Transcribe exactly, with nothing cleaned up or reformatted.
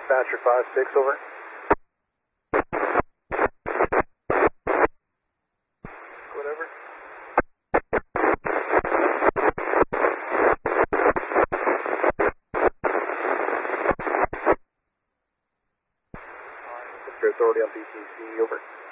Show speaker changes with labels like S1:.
S1: Dispatcher five six, over. Whatever. Alright, Authority on B C C, over.